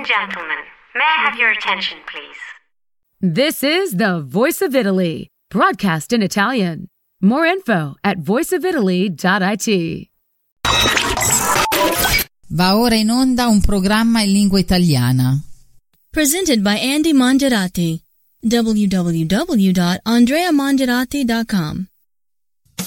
gentlemen, may I have your attention, please? This is the Voice of Italy, broadcast in Italian. More info at voiceofitaly.it. Va ora in onda un programma in lingua italiana. Presented by Andy Mongerati. www.andreamongerati.com